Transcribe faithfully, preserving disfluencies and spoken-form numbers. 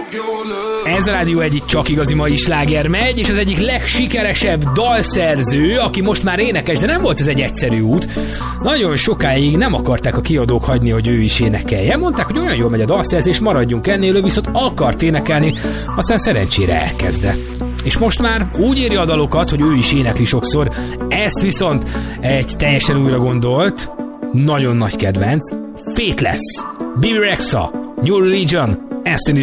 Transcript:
Ez a Rádió egyik csak igazi mai sláger megy, és az egyik legsikeresebb dalszerző, aki most már énekes, de nem volt ez egy egyszerű út. Nagyon sokáig nem akarták a kiadók hagyni, hogy ő is énekelje. Mondták, hogy olyan jól megy a dalszerzés, maradjunk ennél, ő viszont akart énekelni, aztán szerencsére elkezdett. És most már úgy írja a dalokat, hogy ő is énekli sokszor. Ezt viszont egy teljesen újra gondolt, nagyon nagy kedvenc, Faithless, Bebe Rexha, New Religion, ezt